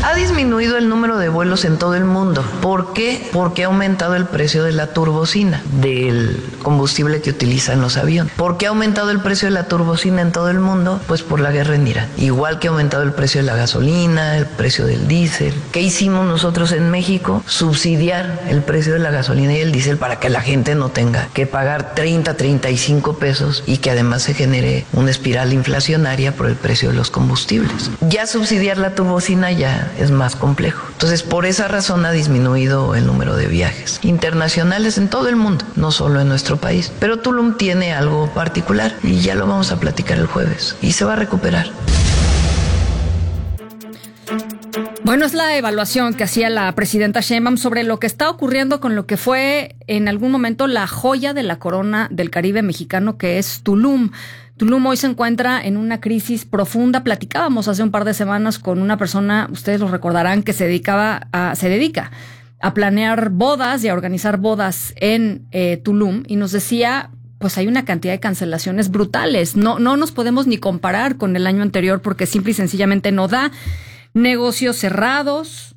Ha disminuido el número de vuelos en todo el mundo. ¿Por qué? Porque ha aumentado el precio de la turbocina, del combustible que utilizan los aviones. ¿Por qué ha aumentado el precio de la turbocina en todo el mundo? Pues por la guerra en Irán. Igual que ha aumentado el precio de la gasolina, el precio del diésel. ¿Qué hicimos nosotros en México? Subsidiar el precio de la gasolina y el diésel para que la gente no tenga que pagar 30, 35 pesos y que además se genere una espiral inflacionaria por el precio de los combustibles. Ya subsidiar la turbocina ya es más complejo. Entonces, por esa razón ha disminuido el número de viajes internacionales en todo el mundo, no solo en nuestro país. Pero Tulum tiene algo particular y ya lo vamos a platicar el jueves y se va a recuperar. Bueno, es la evaluación que hacía la presidenta Sheinbaum sobre lo que está ocurriendo con lo que fue en algún momento la joya de la corona del Caribe mexicano, que es Tulum. Tulum hoy se encuentra en una crisis profunda. Platicábamos hace un par de semanas con una persona, ustedes lo recordarán, que se dedica a planear bodas y a organizar bodas en Tulum, y nos decía, pues hay una cantidad de cancelaciones brutales. No nos podemos ni comparar con el año anterior porque simple y sencillamente no da. Negocios cerrados,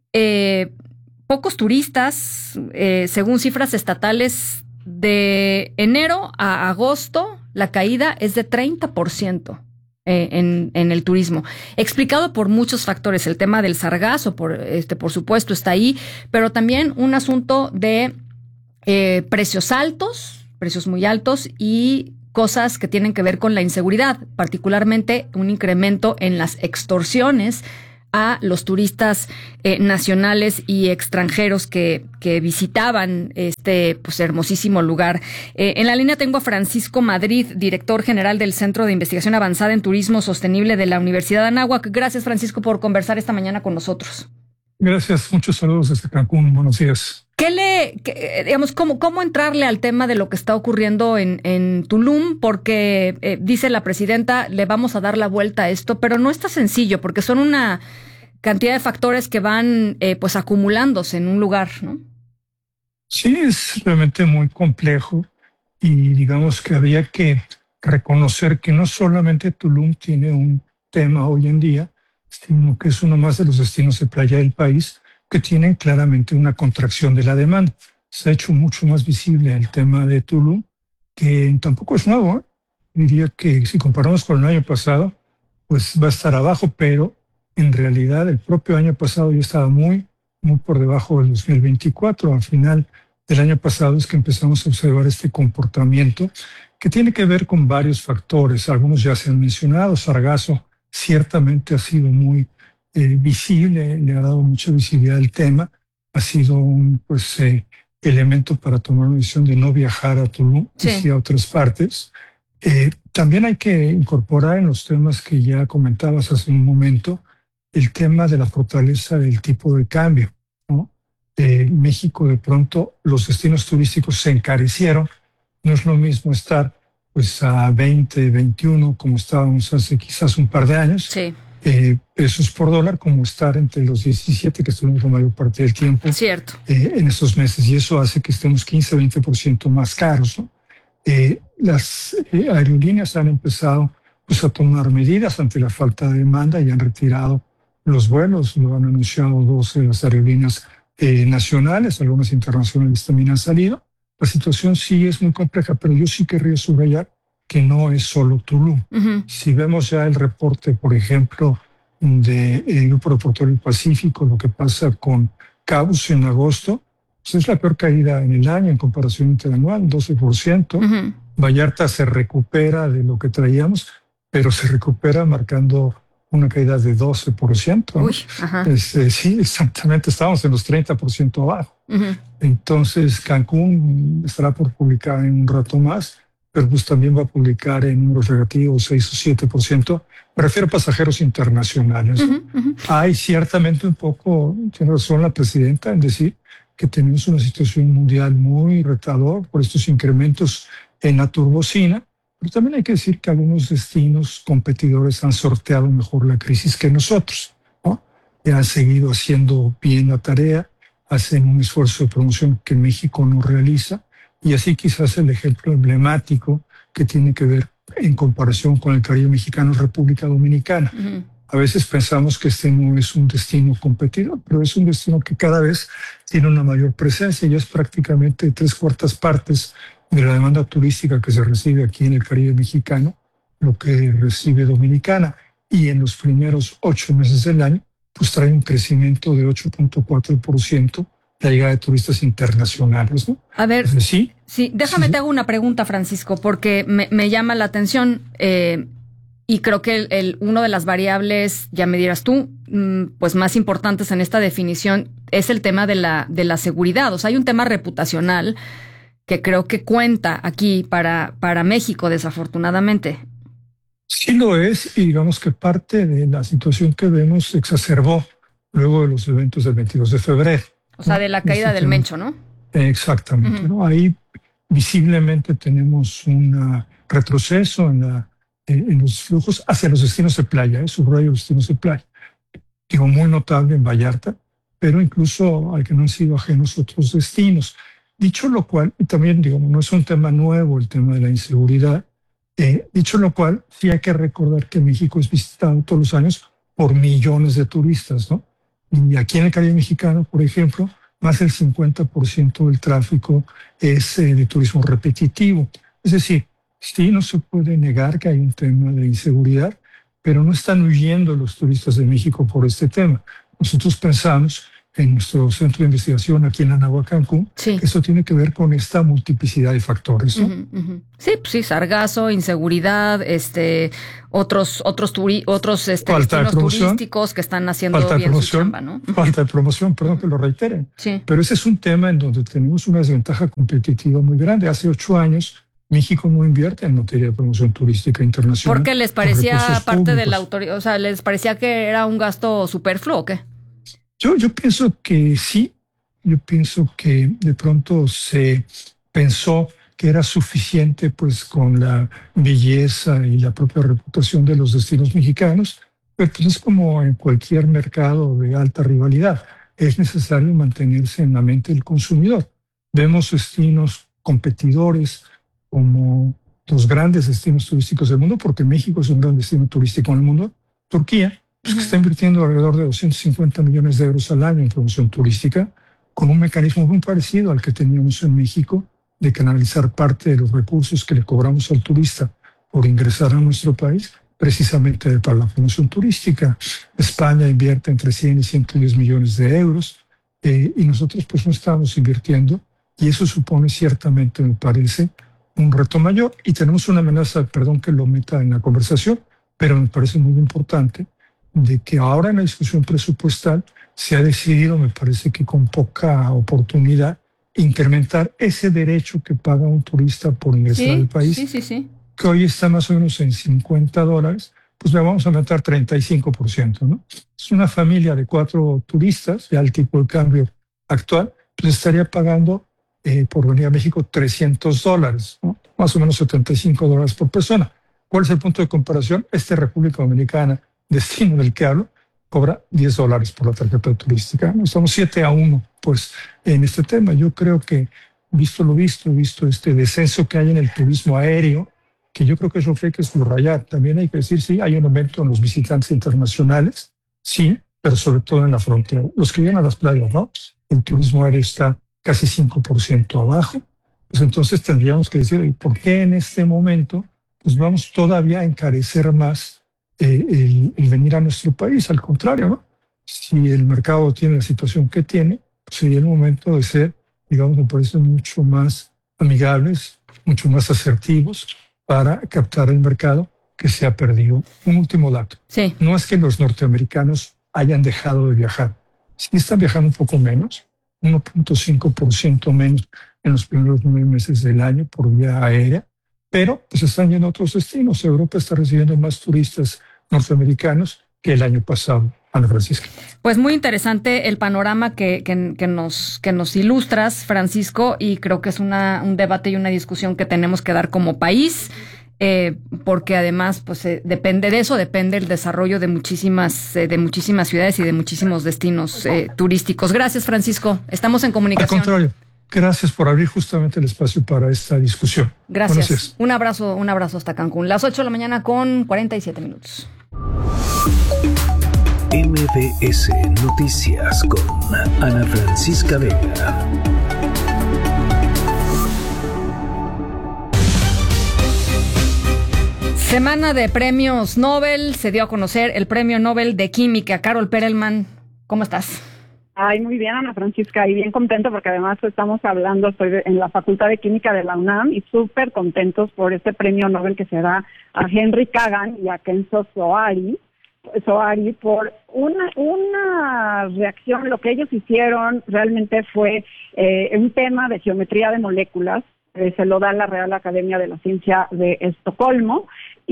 pocos turistas, según cifras estatales, de enero a agosto la caída es de 30% en el turismo, explicado por muchos factores. El tema del sargazo, por supuesto, está ahí, pero también un asunto de precios muy altos y cosas que tienen que ver con la inseguridad, particularmente un incremento en las extorsiones a los turistas nacionales y extranjeros que visitaban este hermosísimo lugar. En la línea tengo a Francisco Madrid, director general del Centro de Investigación Avanzada en Turismo Sostenible de la Universidad de Anáhuac. Gracias, Francisco, por conversar esta mañana con nosotros. Gracias, muchos saludos desde Cancún. Buenos días. ¿Cómo entrarle al tema de lo que está ocurriendo en Tulum? Porque dice la presidenta, le vamos a dar la vuelta a esto, pero no está sencillo, porque son una cantidad de factores que van acumulándose en un lugar, ¿no? Sí, es realmente muy complejo y digamos que había que reconocer que no solamente Tulum tiene un tema hoy en día, sino que es uno más de los destinos de playa del país que tienen claramente una contracción de la demanda. Se ha hecho mucho más visible el tema de Tulum, que tampoco es nuevo, ¿eh? Diría que si comparamos con el año pasado, pues va a estar abajo, pero en realidad el propio año pasado ya estaba muy por debajo del 2024. Al final del año pasado es que empezamos a observar este comportamiento que tiene que ver con varios factores. Algunos ya se han mencionado. Sargazo ciertamente ha sido muy visible, le ha dado mucha visibilidad al tema, ha sido un elemento para tomar una decisión de no viajar a Tulum, sí, y a otras partes. También hay que incorporar en los temas que ya comentabas hace un momento, el tema de la fortaleza del tipo de cambio, ¿no? México, de pronto, los destinos turísticos se encarecieron. No es lo mismo estar a 20, 21, como estábamos hace quizás un par de años, sí, pesos por dólar, como estar entre los 17 que estuvimos la mayor parte del tiempo. Cierto. En estos meses, y eso hace que estemos 15, 20% más caros, ¿no? Las aerolíneas han empezado a tomar medidas ante la falta de demanda y han retirado los vuelos. Lo han anunciado 12 de las aerolíneas nacionales, algunas internacionales también han salido. La situación sí es muy compleja, pero yo sí querría subrayar que no es solo Tulum. Uh-huh. Si vemos ya el reporte, por ejemplo, del Grupo Aeroportuario del Pacífico, lo que pasa con Cabos en agosto, pues es la peor caída en el año en comparación interanual, 12%. Uh-huh. Vallarta se recupera de lo que traíamos, pero se recupera marcando una caída de 12%. ¿No? Uy, sí, exactamente, estábamos en los 30% abajo. Uh-huh. Entonces, Cancún estará por publicar en un rato más, pero pues también va a publicar en números negativos 6 o 7%. Me refiero a pasajeros internacionales. Uh-huh, uh-huh. Hay ciertamente un poco, tiene razón la presidenta en decir que tenemos una situación mundial muy retadora por estos incrementos en la turbocina, pero también hay que decir que algunos destinos competidores han sorteado mejor la crisis que nosotros, ¿no? Y han seguido haciendo bien la tarea, hacen un esfuerzo de promoción que México no realiza, y así quizás el ejemplo emblemático que tiene que ver en comparación con el Caribe mexicano, República Dominicana. Uh-huh. A veces pensamos que este no es un destino competidor, pero es un destino que cada vez tiene una mayor presencia y es prácticamente 3/4 de la demanda turística que se recibe aquí en el Caribe mexicano, lo que recibe Dominicana. Y en los primeros 8 meses del año, pues trae un crecimiento de 8.4% la llegada de turistas internacionales, ¿no? A ver, sí, déjame sí. te hago una pregunta, Francisco, porque me llama la atención y creo que uno de las variables, ya me dirás tú, pues más importantes en esta definición es el tema de la seguridad. O sea, hay un tema reputacional que creo que cuenta aquí para México, desafortunadamente. Sí lo es, y digamos que parte de la situación que vemos se exacerbó luego de los eventos del 22 de febrero. O sea, de la caída del Mencho, ¿no? Exactamente, ¿no? Ahí visiblemente tenemos un retroceso en los flujos hacia los destinos de playa, subrayo destinos de playa. Digo, muy notable en Vallarta, pero incluso al que no han sido ajenos otros destinos. Dicho lo cual, y también digo, no es un tema nuevo el tema de la inseguridad, dicho lo cual, sí hay que recordar que México es visitado todos los años por millones de turistas, ¿no? Y aquí en el Caribe mexicano, por ejemplo, más del 50% del tráfico es de turismo repetitivo. Es decir, sí, no se puede negar que hay un tema de inseguridad, pero no están huyendo los turistas de México por este tema. Nosotros pensamos en nuestro centro de investigación aquí en Anáhuac, Cancún, sí, que eso tiene que ver con esta multiplicidad de factores, ¿no? Sí, pues sí, sargazo, inseguridad, otros destinos turísticos que están haciendo bien su chamba, ¿no? Falta de promoción, perdón que lo reitere. Sí. Pero ese es un tema en donde tenemos una desventaja competitiva muy grande. Hace 8 años México no invierte en materia de promoción turística internacional. ¿Porque les parecía parte de la autoridad? O sea, ¿les parecía que era un gasto superfluo o qué? Yo pienso que sí. Yo pienso que de pronto se pensó que era suficiente pues con la belleza y la propia reputación de los destinos mexicanos, pero pues es como en cualquier mercado de alta rivalidad. Es necesario mantenerse en la mente del consumidor. Vemos destinos competidores como los grandes destinos turísticos del mundo, porque México es un gran destino turístico en el mundo. Turquía, pues, que está invirtiendo alrededor de 250 millones de euros al año en promoción turística, con un mecanismo muy parecido al que teníamos en México, de canalizar parte de los recursos que le cobramos al turista por ingresar a nuestro país, precisamente para la promoción turística. España invierte entre 100 y 110 millones de euros, y nosotros pues no estamos invirtiendo, y eso supone ciertamente, me parece, un reto mayor. Y tenemos una amenaza, perdón que lo meta en la conversación, pero me parece muy importante, de que ahora en la discusión presupuestal se ha decidido, me parece que con poca oportunidad, incrementar ese derecho que paga un turista por ingresar al país, sí. Que hoy está más o menos en $50, pues le vamos a aumentar 35%, ¿no? Es una familia de 4 turistas, ya el tipo de cambio actual, pues estaría pagando por venir a México $300, ¿no? Más o menos $75 por persona. ¿Cuál es el punto de comparación? República Dominicana, destino del que hablo, cobra $10 por la tarjeta turística. Estamos 7-1, pues, en este tema. Yo creo que, visto este descenso que hay en el turismo aéreo, que yo creo que es lo que hay que subrayar. También hay que decir, sí, hay un aumento en los visitantes internacionales, sí, pero sobre todo en la frontera. Los que vienen a las playas, ¿no? El turismo aéreo está casi 5% abajo. Pues entonces tendríamos que decir, ¿y por qué en este momento pues vamos todavía a encarecer más el venir a nuestro país? Al contrario, ¿no? Si el mercado tiene la situación que tiene, pues sería el momento de ser, digamos, me parece mucho más amigables, mucho más asertivos para captar el mercado que se ha perdido. Un último dato. Sí. No es que los norteamericanos hayan dejado de viajar. Sí están viajando un poco menos, 1.5% menos en los primeros 9 meses del año por vía aérea, pero pues están yendo a otros destinos. Europa está recibiendo más turistas norteamericanos que el año pasado, Ana Francisca. Pues muy interesante el panorama que nos ilustras, Francisco, y creo que es un debate y una discusión que tenemos que dar como país, porque además pues depende de eso, depende el desarrollo de muchísimas ciudades y de muchísimos destinos turísticos. Gracias, Francisco. Estamos en comunicación. Al contrario. Gracias por abrir justamente el espacio para esta discusión. Gracias. Un abrazo hasta Cancún. Las 8 de la mañana con 47 minutos. MBS Noticias con Ana Francisca Vega. Semana de premios Nobel, se dio a conocer el premio Nobel de Química. Carol Perelman, ¿cómo estás? Ay, muy bien, Ana Francisca, y bien contento porque además estamos hablando, estoy en la Facultad de Química de la UNAM y súper contentos por este premio Nobel que se da a Henry Kagan y a Kenzo Sohari por una reacción. Lo que ellos hicieron realmente fue un tema de geometría de moléculas. Se lo da la Real Academia de la Ciencia de Estocolmo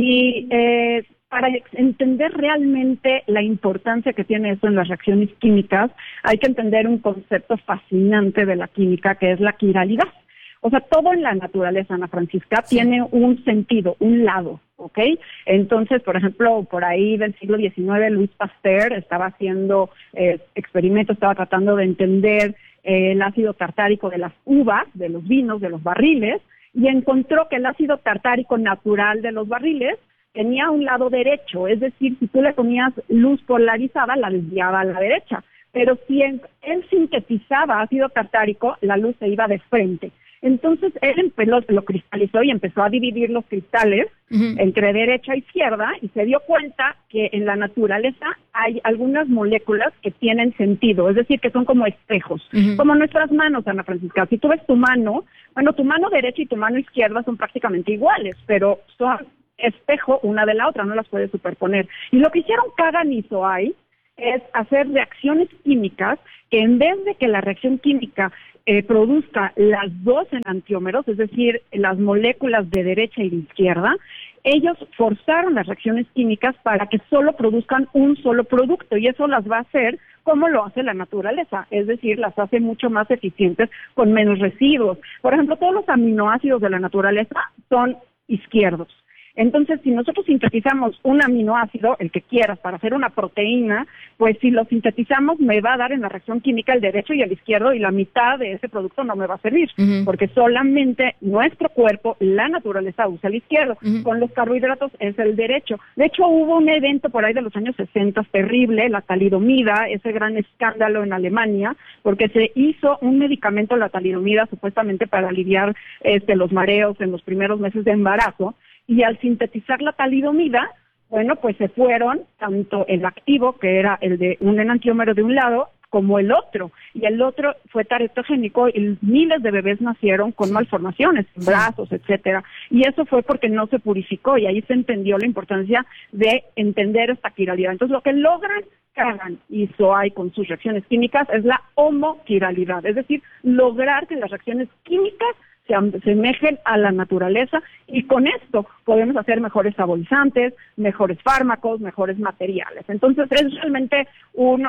y para entender realmente la importancia que tiene eso en las reacciones químicas hay que entender un concepto fascinante de la química, que es la quiralidad. O sea, todo en la naturaleza, Ana Francisca, tiene un sentido, un lado, ¿ok? Entonces, por ejemplo, por ahí del siglo XIX, Louis Pasteur estaba haciendo experimentos, estaba tratando de entender el ácido tartárico de las uvas, de los vinos, de los barriles, y encontró que el ácido tartárico natural de los barriles tenía un lado derecho, es decir, si tú le ponías luz polarizada, la desviaba a la derecha, pero si él sintetizaba ácido tartárico, la luz se iba de frente. Entonces él lo cristalizó y empezó a dividir los cristales entre derecha e izquierda y se dio cuenta que en la naturaleza hay algunas moléculas que tienen sentido, es decir, que son como espejos, como nuestras manos, Ana Francisca. Si tú ves tu mano derecha y tu mano izquierda son prácticamente iguales, pero son espejo una de la otra, no las puedes superponer. Y lo que hicieron Kagan y Sohari es hacer reacciones químicas que en vez de que la reacción química produzca las dos enantiómeros, es decir, las moléculas de derecha y de izquierda, ellos forzaron las reacciones químicas para que solo produzcan un solo producto, y eso las va a hacer como lo hace la naturaleza, es decir, las hace mucho más eficientes con menos residuos. Por ejemplo, todos los aminoácidos de la naturaleza son izquierdos. Entonces, si nosotros sintetizamos un aminoácido, el que quieras, para hacer una proteína, pues si lo sintetizamos me va a dar en la reacción química el derecho y el izquierdo, y la mitad de ese producto no me va a servir, porque solamente nuestro cuerpo, la naturaleza, usa el izquierdo. Con los carbohidratos es el derecho. De hecho, hubo un evento por ahí de los años 60 terrible, la talidomida, ese gran escándalo en Alemania, porque se hizo un medicamento, la talidomida, supuestamente para aliviar los mareos en los primeros meses de embarazo. Y al sintetizar la talidomida, bueno, pues se fueron tanto el activo, que era el de un enantiómero de un lado, como el otro. Y el otro fue teratogénico y miles de bebés nacieron con malformaciones, brazos, etcétera. Y eso fue porque no se purificó, y ahí se entendió la importancia de entender esta quiralidad. Entonces, lo que logran Kagan y Sohari con sus reacciones químicas es la homoquiralidad, es decir, lograr que las reacciones químicas se asemejen a la naturaleza, y con esto podemos hacer mejores saborizantes, mejores fármacos, mejores materiales. Entonces es realmente un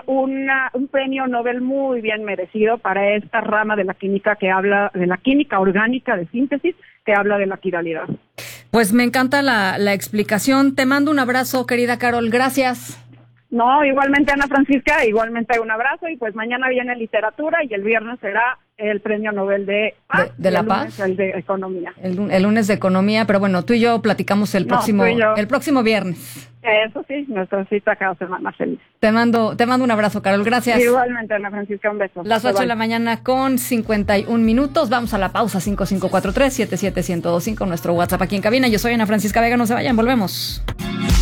premio Nobel muy bien merecido para esta rama de la química que habla de la química orgánica de síntesis, que habla de la quiralidad. Pues me encanta la explicación. Te mando un abrazo, querida Carol. Gracias. No, igualmente, Ana Francisca, igualmente un abrazo, y pues mañana viene literatura y el viernes será el premio Nobel de Paz. ¿De la Paz? El de Economía. El lunes de Economía, pero bueno, tú y yo platicamos el próximo viernes. Eso sí, nuestra cita cada semana feliz. Te mando un abrazo, Carol, gracias. Igualmente, Ana Francisca, un beso. Las 8 de la mañana con 51 minutos, vamos a la pausa. 5543-77125, nuestro WhatsApp aquí en cabina. Yo soy Ana Francisca Vega, no se vayan, volvemos.